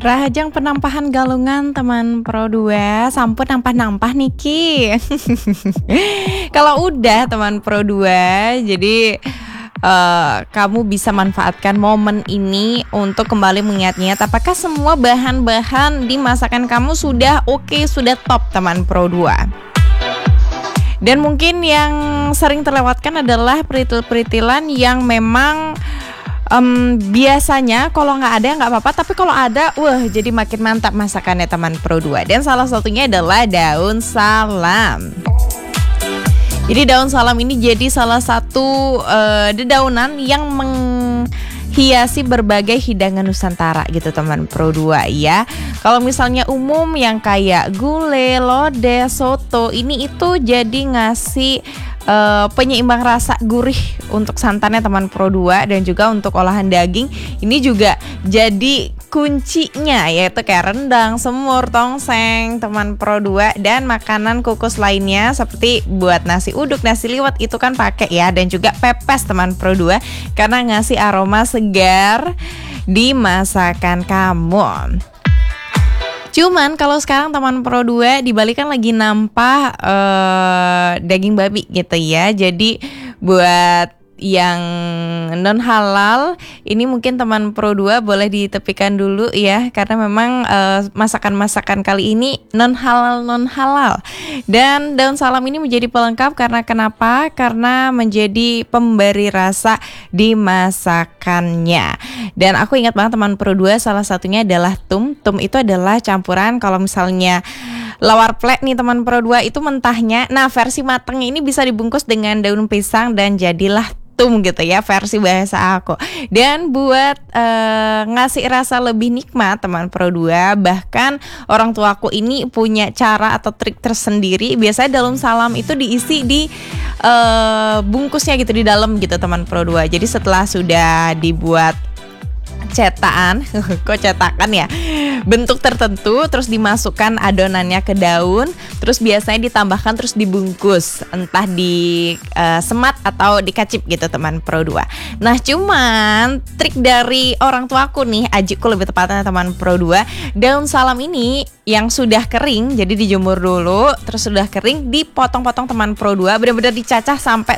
Rahajang penampahan galungan teman Pro 2. Sampun nampah-nampah niki. Kalau udah teman Pro 2, jadi kamu bisa manfaatkan momen ini untuk kembali mengingat-ingat apakah semua bahan-bahan di masakan kamu sudah oke, sudah top teman Pro 2. Dan mungkin yang sering terlewatkan adalah peritil-peritilan yang memang biasanya kalau nggak ada nggak apa-apa, tapi kalau ada, jadi makin mantap masakannya teman Pro 2. Dan salah satunya adalah daun salam. Jadi daun salam ini jadi salah satu dedaunan yang menghiasi berbagai hidangan Nusantara gitu teman Pro 2 ya. Kalau misalnya umum yang kayak gulai, lodeh, soto, ini itu jadi ngasih penyeimbang rasa gurih untuk santannya teman Pro 2, dan juga untuk olahan daging ini juga jadi kuncinya, yaitu kayak rendang, semur, tongseng teman Pro 2, dan makanan kukus lainnya seperti buat nasi uduk, nasi liwet itu kan pakai ya, dan juga pepes teman Pro 2 karena ngasih aroma segar di masakan kamu. Cuman kalau sekarang teman Pro 2 dibalikan lagi nampah daging babi gitu ya. Jadi buat yang non halal ini mungkin teman Pro 2 boleh ditepikan dulu ya, karena memang masakan-masakan kali ini non halal. Dan daun salam ini menjadi pelengkap karena kenapa? Karena menjadi pemberi rasa di masakannya. Dan aku ingat banget teman Pro 2 salah satunya adalah tum. Tum itu adalah campuran kalau misalnya lawar plek nih teman Pro 2 itu mentahnya. Nah, versi matangnya ini bisa dibungkus dengan daun pisang dan jadilah tum gitu ya, versi bahasa aku. Dan buat ngasih rasa lebih nikmat teman Pro 2, bahkan orang tuaku ini punya cara atau trik tersendiri. Biasanya daun salam itu diisi di bungkusnya gitu di dalam gitu teman Pro 2. Jadi setelah sudah dibuat cetakan, kok cetakan ya, bentuk tertentu, terus dimasukkan adonannya ke daun, terus biasanya ditambahkan terus dibungkus, entah di semat atau dikacip gitu teman Pro 2. Nah, cuman trik dari orang tuaku nih, ajiku lebih tepatnya teman Pro 2, daun salam ini yang sudah kering, jadi dijemur dulu, terus sudah kering dipotong-potong teman Pro 2, benar-benar dicacah sampai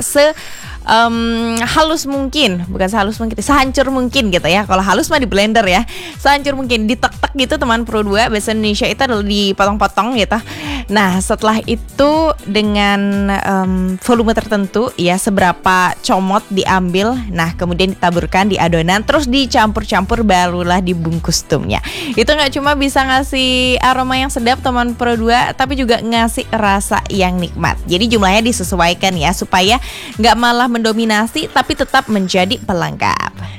halus mungkin, bukan sehalus mungkin, sehancur mungkin gitu ya. Kalau halus mah di blender ya, sehancur mungkin ditek-tek gitu teman Pro 2. Bahasa Indonesia itu adalah dipotong-potong gitu. Nah, setelah itu dengan volume tertentu ya, seberapa comot diambil, nah kemudian ditaburkan di adonan, terus dicampur-campur, barulah dibungkus tumnya. Itu nggak cuma bisa ngasih aroma yang sedap teman Pro 2, tapi juga ngasih rasa yang nikmat. Jadi jumlahnya disesuaikan ya, supaya nggak malah mendominasi tapi tetap menjadi pelengkap.